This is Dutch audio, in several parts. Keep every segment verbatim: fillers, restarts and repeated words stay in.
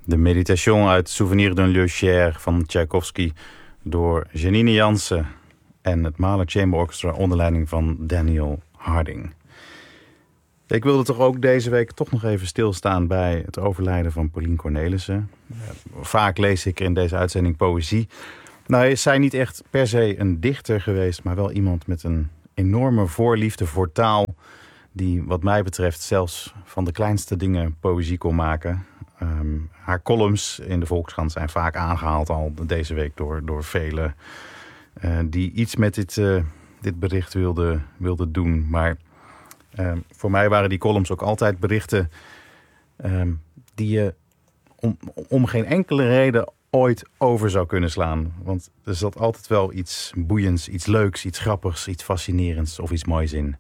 De Meditation uit Souvenir d'un lieu cher van Tchaikovsky door Janine Jansen en het Mahler Chamber Orchestra onder leiding van Daniel Harding. Ik wilde toch ook deze week toch nog even stilstaan bij het overlijden van Pauline Cornelissen. Vaak lees ik in deze uitzending poëzie. Nou is zij niet echt per se een dichter geweest, maar wel iemand met een enorme voorliefde voor taal, die wat mij betreft zelfs van de kleinste dingen poëzie kon maken. Um, haar columns in de Volkskrant zijn vaak aangehaald al deze week door, door velen uh, die iets met dit, uh, dit bericht wilden wilde doen. Maar uh, voor mij waren die columns ook altijd berichten um, die je om, om geen enkele reden ooit over zou kunnen slaan. Want er zat altijd wel iets boeiends, iets leuks, iets grappigs, iets fascinerends of iets moois in.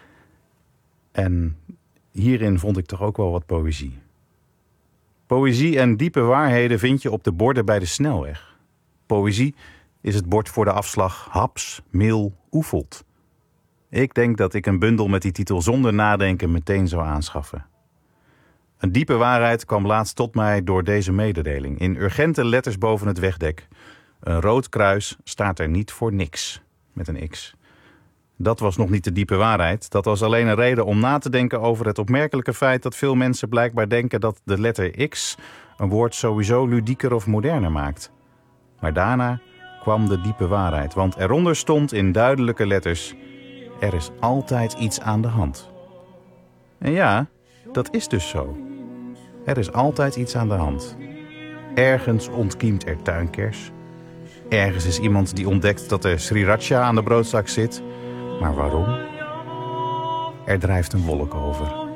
En hierin vond ik toch ook wel wat poëzie. Poëzie en diepe waarheden vind je op de borden bij de snelweg. Poëzie is het bord voor de afslag Haps, Mil, Oefelt. Ik denk dat ik een bundel met die titel zonder nadenken meteen zou aanschaffen. Een diepe waarheid kwam laatst tot mij door deze mededeling. In urgente letters boven het wegdek. Een rood kruis staat er niet voor niks. Met een X. Dat was nog niet de diepe waarheid. Dat was alleen een reden om na te denken over het opmerkelijke feit dat veel mensen blijkbaar denken dat de letter X een woord sowieso ludieker of moderner maakt. Maar daarna kwam de diepe waarheid, want eronder stond in duidelijke letters: er is altijd iets aan de hand. En ja, dat is dus zo. Er is altijd iets aan de hand. Ergens ontkiemt er tuinkers. Ergens is iemand die ontdekt dat er sriracha aan de broodzak zit. Maar waarom? Er drijft een wolk over.